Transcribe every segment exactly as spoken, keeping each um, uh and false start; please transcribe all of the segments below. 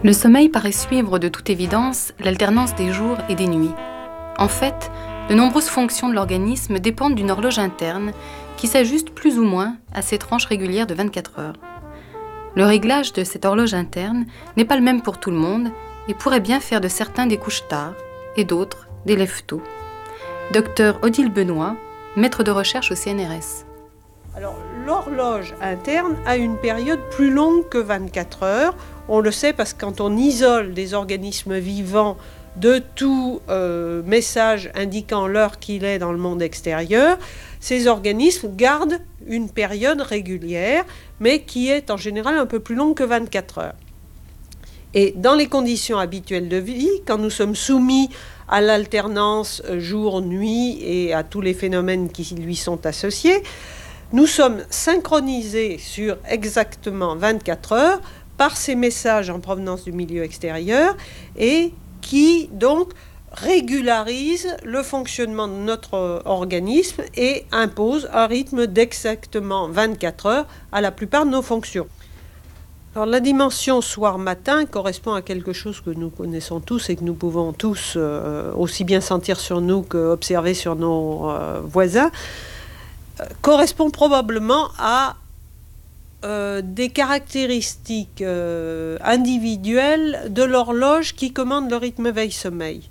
Le sommeil paraît suivre de toute évidence l'alternance des jours et des nuits. En fait, de nombreuses fonctions de l'organisme dépendent d'une horloge interne qui s'ajuste plus ou moins à ces tranches régulières de vingt-quatre heures. Le réglage de cette horloge interne n'est pas le même pour tout le monde et pourrait bien faire de certains des couches tard et d'autres des lèvres tôt. Docteur Odile Benoît, maître de recherche au C N R S. Alors, l'horloge interne a une période plus longue que vingt-quatre heures. On le sait parce que quand on isole des organismes vivants de tout euh, message indiquant l'heure qu'il est dans le monde extérieur, ces organismes gardent une période régulière, mais qui est en général un peu plus longue que vingt-quatre heures. Et dans les conditions habituelles de vie, quand nous sommes soumis à l'alternance jour-nuit et à tous les phénomènes qui lui sont associés, nous sommes synchronisés sur exactement vingt-quatre heures par ces messages en provenance du milieu extérieur et qui donc régularisent le fonctionnement de notre organisme et imposent un rythme d'exactement vingt-quatre heures à la plupart de nos fonctions. Alors, la dimension soir-matin correspond à quelque chose que nous connaissons tous et que nous pouvons tous euh, aussi bien sentir sur nous qu'observer sur nos euh, voisins, euh, correspond probablement à euh, des caractéristiques euh, individuelles de l'horloge qui commande le rythme veille-sommeil.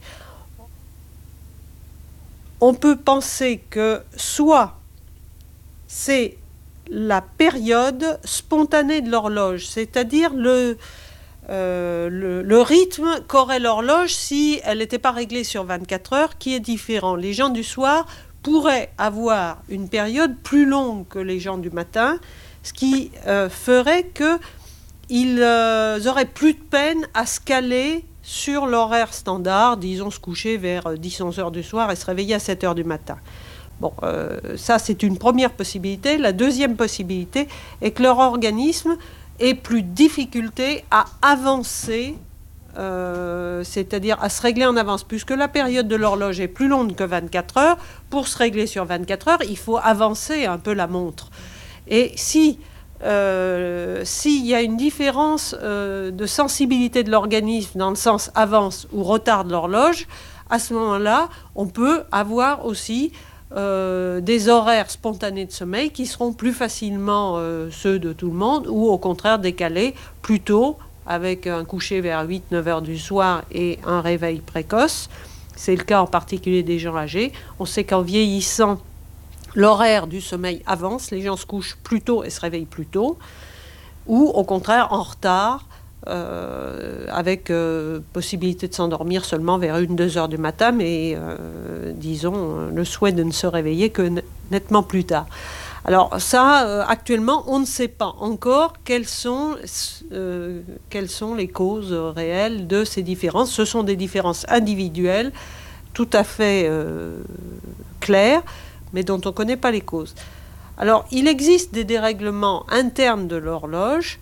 On peut penser que soit c'est la période spontanée de l'horloge, c'est-à-dire le, euh, le, le rythme qu'aurait l'horloge si elle n'était pas réglée sur vingt-quatre heures, qui est différent. Les gens du soir pourraient avoir une période plus longue que les gens du matin, ce qui euh, ferait qu'ils euh, auraient plus de peine à se caler sur l'horaire standard, disons se coucher vers dix à onze heures du soir et se réveiller à sept heures du matin. Bon, euh, ça c'est une première possibilité. La deuxième possibilité est que leur organisme ait plus de difficulté à avancer, euh, c'est-à-dire à se régler en avance. Puisque la période de l'horloge est plus longue que vingt-quatre heures, pour se régler sur vingt-quatre heures, il faut avancer un peu la montre. Et si euh, s'il y a une différence euh, de sensibilité de l'organisme dans le sens avance ou retard de l'horloge, à ce moment-là, on peut avoir aussi Euh, des horaires spontanés de sommeil qui seront plus facilement euh, ceux de tout le monde ou au contraire décalés plus tôt avec un coucher vers huit à neuf heures du soir et un réveil précoce. C'est le cas en particulier des gens âgés. On sait qu'en vieillissant, l'horaire du sommeil avance, les gens se couchent plus tôt et se réveillent plus tôt, ou au contraire en retard, Euh, avec euh, possibilité de s'endormir seulement vers une à deux heures du matin, mais euh, disons le souhait de ne se réveiller que nettement plus tard. Alors ça, euh, actuellement, on ne sait pas encore quelles sont, euh, quelles sont les causes réelles de ces différences. Ce sont des différences individuelles, tout à fait euh, claires, mais dont on ne connaît pas les causes. Alors, il existe des dérèglements internes de l'horloge.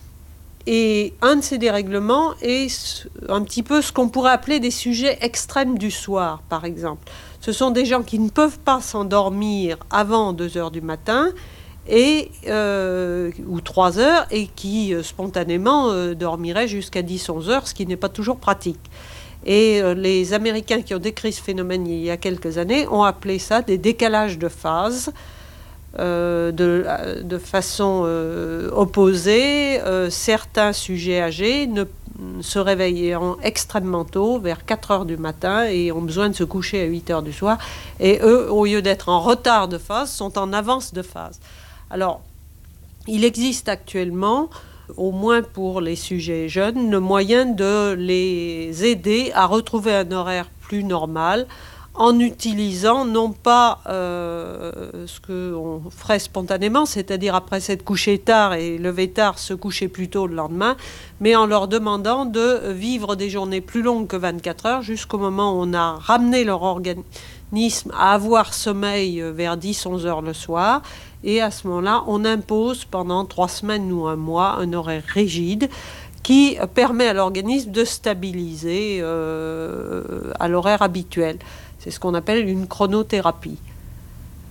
Et un de ces dérèglements est un petit peu ce qu'on pourrait appeler des sujets extrêmes du soir, par exemple. Ce sont des gens qui ne peuvent pas s'endormir avant deux heures du matin et, euh, ou trois heures et qui euh, spontanément euh, dormiraient jusqu'à dix à onze heures, ce qui n'est pas toujours pratique. Et euh, les Américains qui ont décrit ce phénomène il y a quelques années ont appelé ça des décalages de phase. Euh, de, de façon euh, opposée, euh, certains sujets âgés ne, se réveilleront extrêmement tôt, vers quatre heures du matin, et ont besoin de se coucher à huit heures du soir. Et eux, au lieu d'être en retard de phase, sont en avance de phase. Alors, il existe actuellement, au moins pour les sujets jeunes, le moyen de les aider à retrouver un horaire plus normal, en utilisant non pas euh, ce qu'on ferait spontanément, c'est-à-dire après s'être couché tard et levé tard, se coucher plus tôt le lendemain, mais en leur demandant de vivre des journées plus longues que vingt-quatre heures jusqu'au moment où on a ramené leur organisme à avoir sommeil vers dix à onze heures le soir. Et à ce moment-là, on impose pendant trois semaines ou un mois un horaire rigide qui permet à l'organisme de stabiliser euh, à l'horaire habituel. C'est ce qu'on appelle une chronothérapie.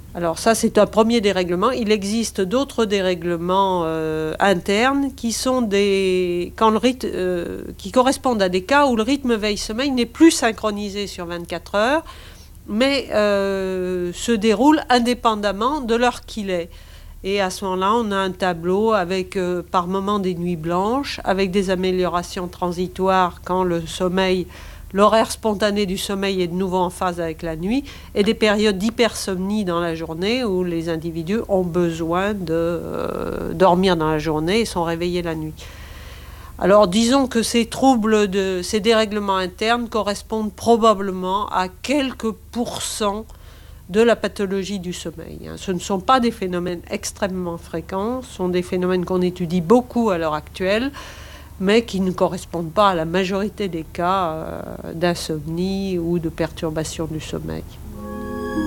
Alors ça, c'est un premier dérèglement. Il existe d'autres dérèglements euh, internes qui sont des quand le rythme, euh, qui correspondent à des cas où le rythme veille-sommeil n'est plus synchronisé sur vingt-quatre heures, mais euh, se déroule indépendamment de l'heure qu'il est. Et à ce moment-là, on a un tableau avec euh, par moments des nuits blanches, avec des améliorations transitoires quand le sommeil, l'horaire spontané du sommeil est de nouveau en phase avec la nuit, et des périodes d'hypersomnie dans la journée où les individus ont besoin de euh, dormir dans la journée et sont réveillés la nuit. Alors disons que ces troubles, de, ces dérèglements internes correspondent probablement à quelques pourcents de la pathologie du sommeil. Ce ne sont pas des phénomènes extrêmement fréquents, ce sont des phénomènes qu'on étudie beaucoup à l'heure actuelle, mais qui ne correspondent pas à la majorité des cas euh, d'insomnie ou de perturbation du sommeil.